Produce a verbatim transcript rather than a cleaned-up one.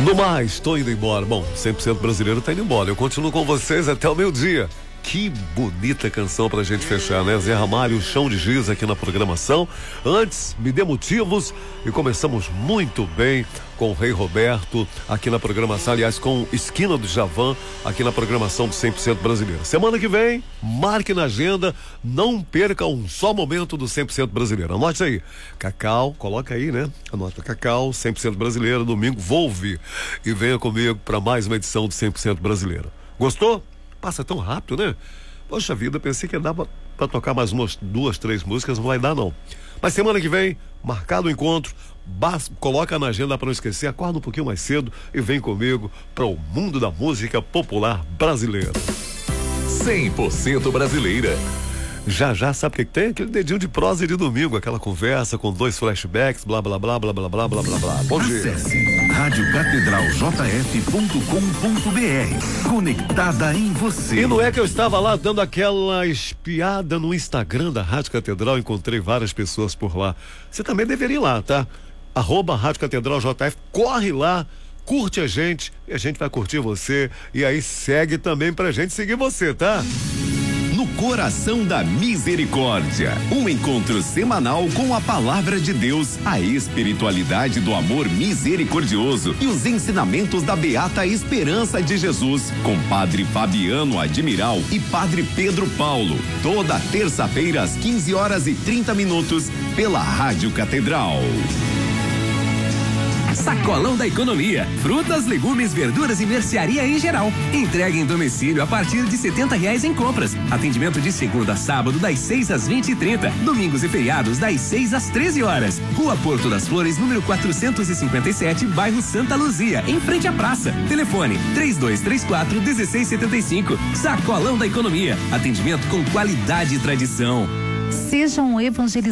No mais, tô indo embora. Bom, cem por cento brasileiro tá indo embora. Eu continuo com vocês até o meio-dia. Que bonita canção pra gente fechar, né? Zé Ramalho, Chão de Giz aqui na programação. Antes, Me Dê Motivos. E começamos muito bem com o Rei Roberto aqui na programação. Aliás, com Esquina do Djavan aqui na programação do cem por cento brasileiro. Semana que vem, marque na agenda. Não perca um só momento do cem por cento brasileiro. Anote aí. Cacau, coloca aí, né? Anota Cacau, cem por cento brasileiro. Domingo, vou ouvir. E venha comigo para mais uma edição do cem por cento brasileiro. Gostou? Passa tão rápido, né? Poxa vida, pensei que dava pra tocar mais umas duas, três músicas, não vai dar não. Mas semana que vem, marcado o encontro, bas- coloca na agenda pra não esquecer, acorda um pouquinho mais cedo e vem comigo para o mundo da música popular brasileira. cem por cento brasileira. Já já, sabe o que, que tem? Aquele dedinho de prosa de domingo, aquela conversa com dois flashbacks, blá blá blá blá blá blá blá blá blá. Bom dia. Acesse rádio catedral j f ponto com ponto b r. Conectada em você. E não é que eu estava lá dando aquela espiada no Instagram da Rádio Catedral, encontrei várias pessoas por lá. Você também deveria ir lá, tá? Arroba Rádio Catedral J F, corre lá, curte a gente e a gente vai curtir você. E aí segue também pra gente seguir você, tá? No Coração da Misericórdia, um encontro semanal com a Palavra de Deus, a espiritualidade do amor misericordioso e os ensinamentos da Beata Esperança de Jesus, com Padre Fabiano Admiral e Padre Pedro Paulo, toda terça-feira às quinze horas e trinta minutos, pela Rádio Catedral. Sacolão da Economia. Frutas, legumes, verduras e mercearia em geral. Entrega em domicílio a partir de setenta reais em compras. Atendimento de segunda a sábado das seis às vinte e trinta. Domingos e feriados das seis às treze horas. Rua Porto das Flores, número quatrocentos e cinquenta e sete, bairro Santa Luzia, em frente à praça. Telefone três dois três quatro, um seis sete cinco. Sacolão da Economia. Atendimento com qualidade e tradição. Sejam evangelizados.